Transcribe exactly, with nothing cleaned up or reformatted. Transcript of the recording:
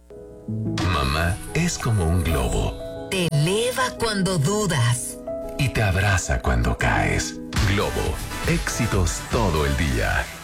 Mamá es como un globo. Te eleva cuando dudas. Y te abraza cuando caes. Globo, éxitos todo el día.